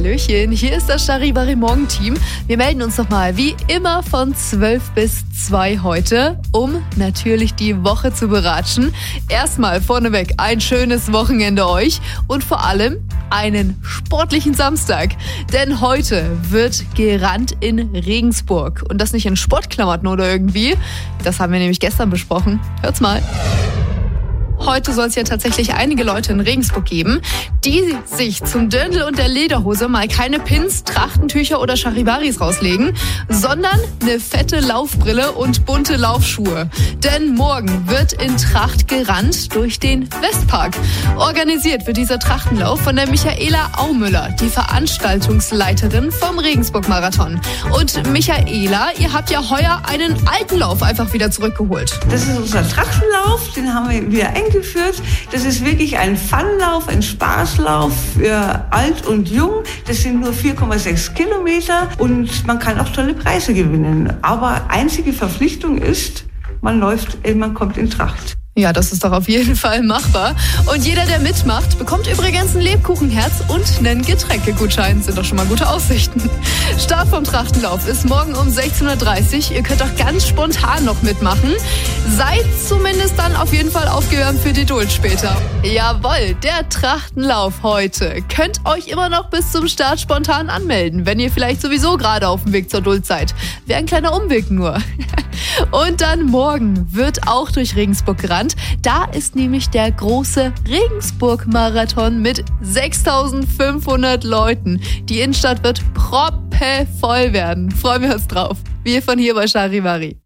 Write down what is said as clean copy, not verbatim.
Hallöchen, hier ist das Charivari Morgenteam. Wir melden uns nochmal wie immer von 12 bis 2 heute, um natürlich die Woche zu beratschen. Erstmal vorneweg ein schönes Wochenende euch und vor allem einen sportlichen Samstag. Denn heute wird gerannt in Regensburg. Und das nicht in Sportklamotten oder irgendwie. Das haben wir nämlich gestern besprochen. Hört's mal. Heute soll es ja tatsächlich einige Leute in Regensburg geben, die sich zum Dirndl und der Lederhose mal keine Pins, Trachtentücher oder Charivaris rauslegen, sondern eine fette Laufbrille und bunte Laufschuhe. Denn morgen wird in Tracht gerannt durch den Westpark. Organisiert wird dieser Trachtenlauf von der Michaela Aumüller, die Veranstaltungsleiterin vom Regensburg-Marathon. Und Michaela, ihr habt ja heuer einen alten Lauf einfach wieder zurückgeholt. Das ist unser Trachtenlauf, den haben wir wieder eingeführt. Das ist wirklich ein Funlauf, ein Spaßlauf für alt und jung. Das sind nur 4,6 Kilometer und man kann auch tolle Preise gewinnen. Aber einzige Verpflichtung ist, man kommt in Tracht. Ja, das ist doch auf jeden Fall machbar. Und jeder, der mitmacht, bekommt übrigens ein Lebkuchenherz und einen Getränkegutschein. Sind doch schon mal gute Aussichten. Start vom Trachtenlauf ist morgen um 16:30 Uhr. Ihr könnt auch ganz spontan noch mitmachen. Seid zumindest dann auf jeden Fall aufgewärmt für die Duld später. Jawohl, der Trachtenlauf heute. Könnt euch immer noch bis zum Start spontan anmelden, wenn ihr vielleicht sowieso gerade auf dem Weg zur Duld seid. Wäre ein kleiner Umweg nur. Und dann morgen wird auch durch Regensburg gerannt. Da ist nämlich der große Regensburg-Marathon mit 6.500 Leuten. Die Innenstadt wird proppevoll werden. Freuen wir uns drauf. Wir von hier bei Charivari.